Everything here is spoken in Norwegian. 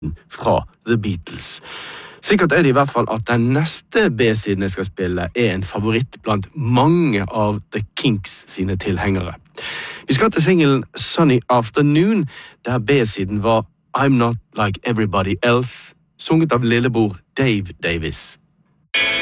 fra The Beatles. Sikkert det I hvert fall at den neste B-siden jeg skal spille en favoritt blant mange av The Kinks sine tilhengere. Vi skal til singelen Sunny Afternoon, der B-siden var I'm Not Like Everybody Else, sunget av lillebror Dave Davis.